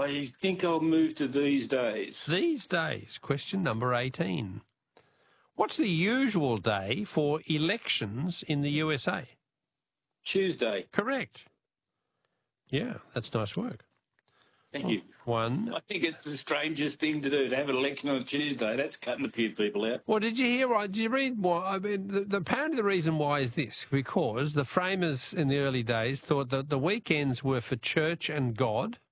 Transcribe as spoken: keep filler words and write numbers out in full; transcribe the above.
I think I'll move to these days. These days, question number eighteen. What's the usual day for elections in the U S A? Tuesday. Correct. Yeah, that's nice work. Thank you. One. I think it's the strangest thing to do, to have an election on a Tuesday. That's cutting a few people out. Well, did you hear? Did you read? Why? I mean, the, the, apparently the reason why is this: because the framers in the early days thought that the weekends were for church and God,